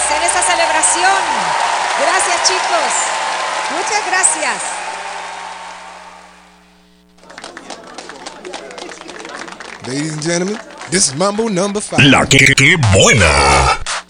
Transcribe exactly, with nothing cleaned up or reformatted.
hacer esa celebración. Gracias, chicos. Muchas gracias. Ladies and gentlemen, this is Mambo number five. La que, que buena.